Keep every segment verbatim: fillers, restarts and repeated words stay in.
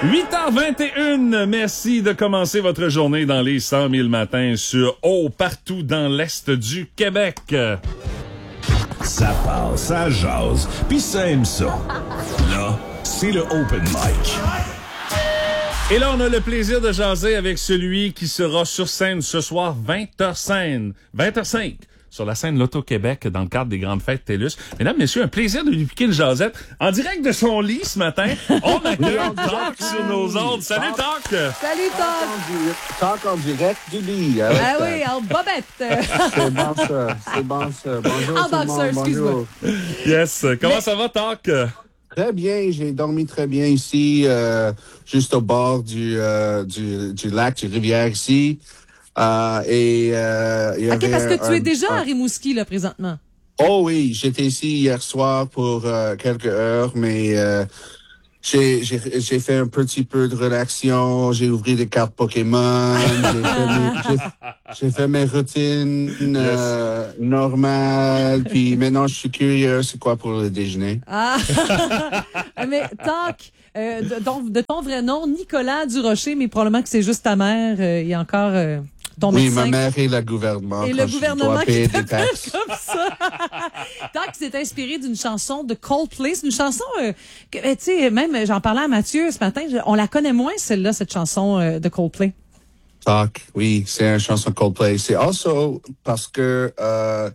huit heures vingt et une, merci de commencer votre journée dans les cent mille matins sur Haut, partout dans l'Est du Québec. Ça parle, ça jase, pis ça aime ça. Là, c'est le Open Mic. Et là, on a le plaisir de jaser avec celui qui sera sur scène ce soir, vingt heures cinq, vingt heures cinq, sur la scène L'Auto-Québec, dans le cadre des grandes fêtes TELUS. Mesdames, messieurs, un plaisir de lui piquer le jasette. En direct de son lit ce matin, on accueille Talk sur nos ondes. Salut, Talk! Salut, Talk! Talk en direct du lit. Ah oui, en bobette. C'est bon, ça. C'est bon, ça. Bonjour, En tout le boxeur, monde. excuse-moi. Bonjour. Yes. Comment Mais- ça va, Talk? Très bien, j'ai dormi très bien ici, euh, juste au bord du, euh, du, du lac, du rivière ici. Euh, et, euh, il y OK, avait parce que tu un- es déjà un- à Rimouski, là, présentement. Oh oui, j'étais ici hier soir pour euh, quelques heures, mais euh, j'ai, j'ai, j'ai fait un petit peu de relaxation, j'ai ouvert des cartes Pokémon, j'ai, fait mes, j'ai, j'ai fait mes routines euh, normales, puis maintenant je suis curieux, c'est quoi pour le déjeuner? Ah! Mais Talk, euh, de, donc, de ton vrai nom, Nicolas Durocher, mais probablement que c'est juste ta mère. euh, Il y a encore euh, ton Oui, médecin. ma mère et le gouvernement. Et quand le je gouvernement dois qui payer des t'appelle taxes. comme ça. Talk s'est inspiré d'une chanson de Coldplay. C'est une chanson euh, que, tu sais, même, j'en parlais à Mathieu ce matin, je- on la connaît moins, celle-là, cette chanson euh, de Coldplay. Talk, oui, c'est une chanson Coldplay. C'est also parce que euh,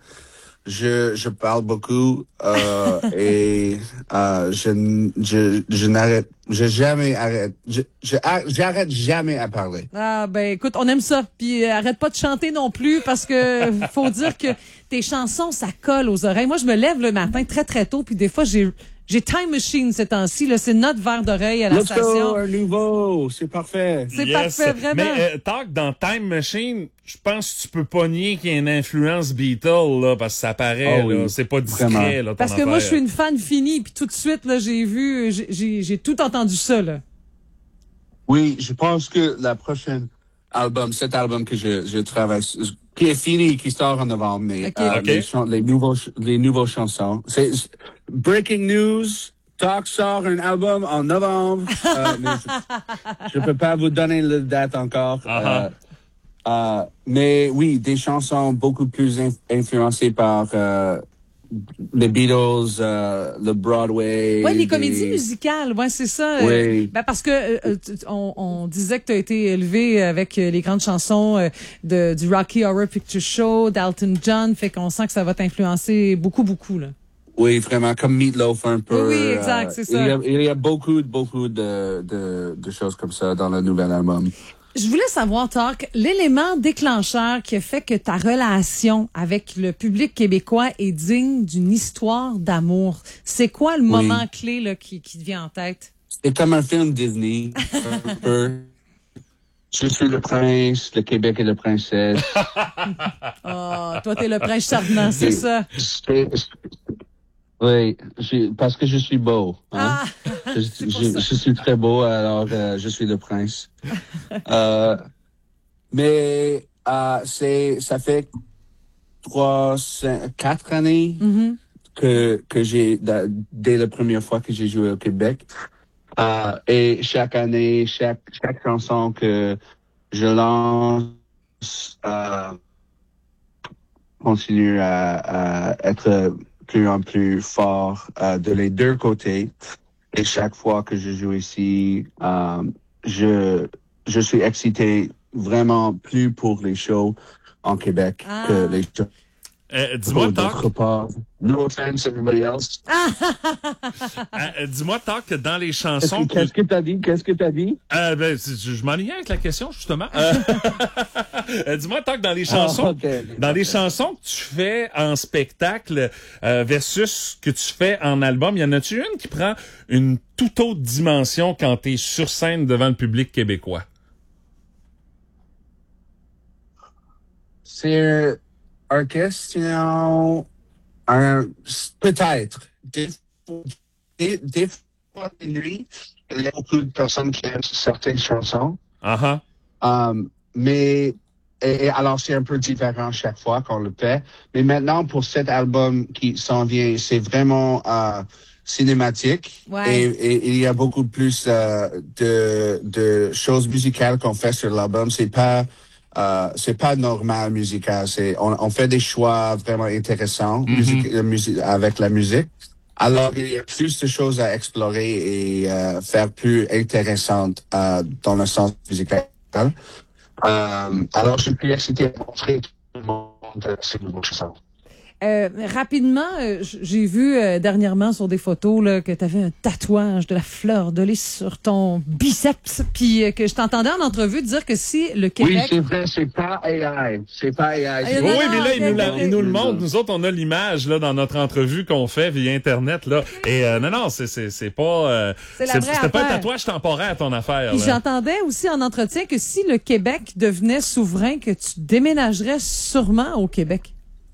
je je parle beaucoup euh, et euh, je je je n'arrête, je jamais arrête, je, je j'arrête jamais à parler. Ah ben écoute, on aime ça. Puis euh, arrête pas de chanter non plus parce que faut dire que tes chansons ça colle aux oreilles. Moi je me lève le matin très très tôt puis des fois j'ai j'ai Time Machine ces temps-ci là, c'est notre verre d'oreille à la Let's station. go, un nouveau, c'est parfait. C'est parfait, vraiment. Mais euh, Talk, dans Time Machine, je pense que tu peux pas nier qu'il y a une influence Beatles, là, parce que ça paraît, Oh oui, là. C'est pas discret, vraiment. là, ton Parce que moi je affaire. suis une fan finie puis tout de suite là j'ai vu j'ai j'ai, j'ai tout entendu ça là. Oui, je pense que la prochaine album, cet album que je, je travaille, qui est fini, qui sort en novembre, mais Ok. euh, Ok. les, chan- les nouveaux, ch- les nouveaux chansons. C'est c'est- breaking news. Talk sort un album en novembre. euh, mais je, je peux pas vous donner la date encore. Ah euh, euh, mais oui, des chansons beaucoup plus in- influencées par euh, les Beatles, euh, le Broadway. Ouais, les des- comédies musicales, ouais, c'est ça. Oui. Euh, ben parce que euh, euh, tu- on, on disait que tu as été élevé avec euh, les grandes chansons euh, de du Rocky Horror Picture Show, d'Elton John, fait qu'on sent que ça va t'influencer beaucoup beaucoup là. Oui, vraiment, comme Meatloaf un peu. Oui, oui, exact, c'est il ça. Y a, il y a beaucoup, beaucoup de, de, de choses comme ça dans le nouvel album. Je voulais savoir, Talk, l'élément déclencheur qui a fait que ta relation avec le public québécois est digne d'une histoire d'amour. C'est quoi le moment clé là, qui, qui te vient en tête? C'est comme un film Disney, un peu. Je suis le prince, le Québec est la princesse. Oh, toi, t'es le prince charmant, c'est ça. C'est- Oui, je- parce que je suis beau. Hein? Ah, je, c'est pour je- ça. je suis très beau, alors euh, je suis le prince. euh, mais euh, c'est, ça fait trois, cinq, quatre années Mhm. que que j'ai da- dès la première fois que j'ai joué au Québec. Euh, et chaque année, chaque chaque chanson que je lance euh, continue à, à être plus en plus fort euh, de les deux côtés. Et chaque fois que je joue ici, euh, je je suis excité vraiment plus pour les shows en Québec Ah. que les shows Euh, dis-moi, d'autre Talk, part. No offense, everybody else. euh, dis-moi, Talk, que dans les Qu'est-ce chansons que qu'est-ce que t'as dit? Qu'est-ce que t'as dit? Euh, ben, c'est- je m'enlignais avec la question, justement. Euh, euh, dis-moi, Talk, dans les chansons, Ah, ok. dans les chansons que tu fais en spectacle euh, versus que tu fais en album, y en a-tu une qui prend une toute autre dimension quand t'es sur scène devant le public québécois? C'est une question, un, peut-être. Des, des, des fois, lui, il y a beaucoup de personnes qui aiment certaines chansons. Ah Um, mais, et, et alors c'est un peu différent chaque fois qu'on le fait. Mais maintenant, pour cet album qui s'en vient, c'est vraiment, euh, cinématique Ouais. et, et il y a beaucoup plus euh, de, de choses musicales qu'on fait sur l'album. C'est pas euh, c'est pas normal musical. C'est on, on fait des choix vraiment intéressants Mm-hmm. musique, euh, musi- avec la musique. Alors il y a plus de choses à explorer et euh, faire plus intéressantes euh, dans le sens musical. Euh, alors je suis excité à montrer tout le monde ces nouveaux chansons. Euh, rapidement, euh, j- j'ai vu euh, dernièrement sur des photos là, que tu avais un tatouage de la fleur de lys sur ton biceps, puis euh, que je t'entendais en entrevue dire que si le Oui, Québec... c'est vrai, c'est pas A I. C'est pas A I. Ah, c'est non, Oui, oui, non, mais là, il ok, nous, la- ok. il nous le montre. Nous autres, on a l'image là dans notre entrevue qu'on fait via Internet. Là. Et euh, non, non, c'est, c'est, c'est pas... Euh, C'est la vraie c'était pas un affaire. tatouage temporaire, ton affaire. Puis là. j'entendais aussi en entretien que si le Québec devenait souverain, que tu déménagerais sûrement au Québec.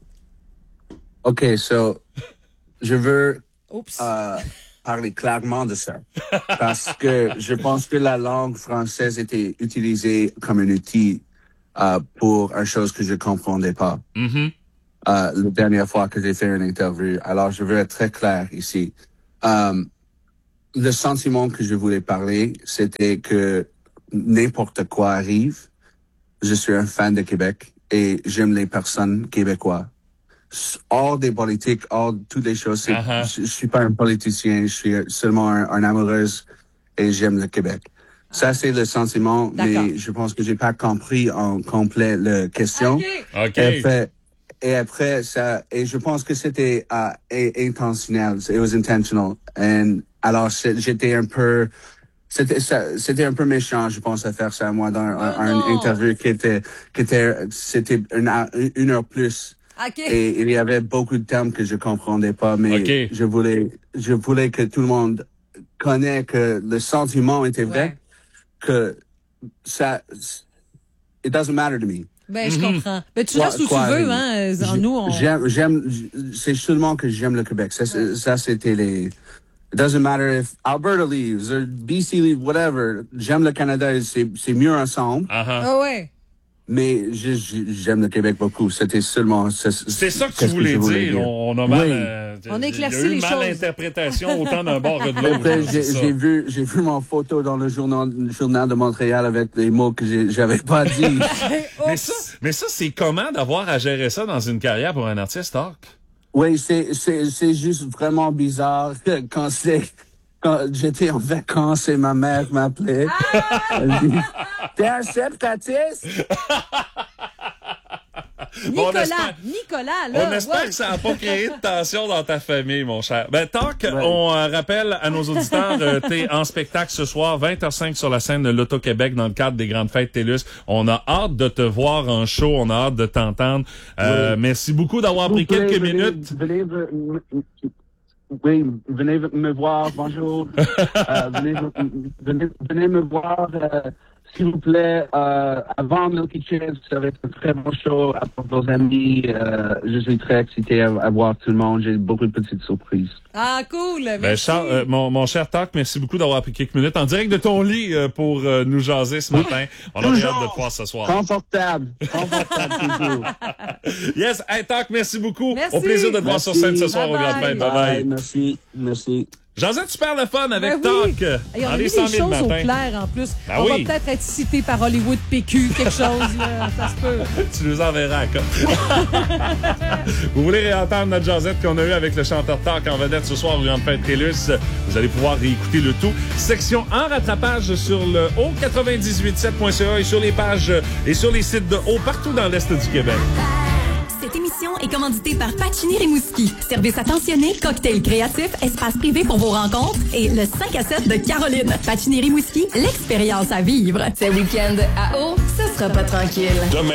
OK, so, je veux Oups. euh, parler clairement de ça. Parce que je pense que la langue française était utilisée comme un outil euh, pour une chose que je comprenais pas. Mhm. Euh, la dernière fois que j'ai fait une interview. Alors, je veux être très clair ici. Euh, le sentiment que je voulais parler, c'était que n'importe quoi arrive. Je suis un fan de Québec et j'aime les personnes québécois. Hors des politiques, hors de toutes les choses. c'est- Uh-huh. je, je suis pas un politicien, je suis seulement un, un amoureuse et j'aime le Québec. Ça, c'est le sentiment, D'accord. mais je pense que j'ai pas compris en complet la question. OK. OK. Et après, et après ça, et je pense que c'était euh, in- intentionnel. It was intentional. And alors, c'est- j'étais un peu, c'était, ça- c'était un peu méchant, je pense, à faire ça, moi, dans un, Oh un non. interview qui était, qui était, c'était une, heure- une heure plus. OK. Et il y avait beaucoup de termes que je comprenais pas, mais Ok. je voulais, je voulais que tout le monde connaisse que le sentiment était vrai, Ouais. que ça, it doesn't matter to me. Ben, je Mhm. comprends. Ben, tu Quoi- restes où quoi tu veux, arrive. hein. En nous, on... J'aime, j'aime, c'est seulement que j'aime le Québec. Ça, c'est- ça c'était les, it doesn't matter if Alberta leaves or B C leaves, whatever. J'aime le Canada, et c'est, c'est mieux ensemble. Uh-huh. Ah ouais. Mais je- je- j'aime le Québec beaucoup. C'était seulement... C'est C'est ça que tu qu'est-ce voulais je voulais dire. On, on a mal... Oui. euh, On il y éclaircit a eu les une choses. malinterprétation autant d'un bord que de Après, l'autre. j'ai, c'est ça. j'ai vu, j'ai vu mon photo dans le journal, le journal de Montréal avec des mots que j'ai, j'avais pas dit. Mais ça, mais ça, c'est comment d'avoir à gérer ça dans une carrière pour un artiste, Arc? Oui, c'est, c'est, c'est juste vraiment bizarre quand c'est, quand j'étais en vacances et ma mère m'appelait. Elle dit, t'es un septatiste? Bon, on Nicolas, espère- Nicolas, là. On espère ouais. que ça n'a pas créé de tension dans ta famille, mon cher. Ben, tant qu'on Ouais. euh, rappelle à nos auditeurs, euh, t'es en spectacle ce soir, vingt heures cinq sur la scène de l'Auto-Québec dans le cadre des Grandes Fêtes TELUS. On a hâte de te voir en show, on a hâte de t'entendre. Euh, Oui. Merci beaucoup d'avoir pris S'il vous plaît, quelques venez- minutes. Venez, ve- m- m- oui, venez me voir, bonjour. Euh, venez, venez, venez me voir, euh, s'il vous plaît, euh, avant Milky Chance. Ça va être un très bon show pour vos amis. Euh, je suis très excité à, à voir tout le monde. J'ai beaucoup de petites surprises. Ah, cool. Ben, Merci. Charles, euh, mon, mon cher Talk, merci beaucoup d'avoir pris quelques minutes en direct de ton lit euh, pour euh, nous jaser ce matin. On a Toujours. hâte de te voir ce soir. Confortable. Confortable toujours. Yes, hey, Talk, merci beaucoup. Merci. Au plaisir de te voir sur Merci. scène ce soir au Bye Grand bye. Fête. Bye Bye, bye. merci, merci. Josette, super le fun avec Ben oui. Talk. Et on dans a les mis cent les mille choses au matin. clair en plus. Ben on oui. va peut-être être cité par Hollywood P Q, quelque chose, là. Ça se peut. Tu nous enverras, quoi. Vous voulez réentendre notre Josette qu'on a eu avec le chanteur Talk en vedette ce soir au Grand Fête TELUS. Vous allez pouvoir réécouter le tout. Section en rattrapage sur le haut quatre-vingt-dix-huit sept point c a et sur les pages et sur les sites de haut partout dans l'Est du Québec. Cette émission est commanditée par Pacini Rimouski. Service attentionné, cocktail créatif, espace privé pour vos rencontres et le cinq à sept de Caroline. Pacini Rimouski, l'expérience à vivre. Ce week-end à eau, ce sera pas tranquille. Demain,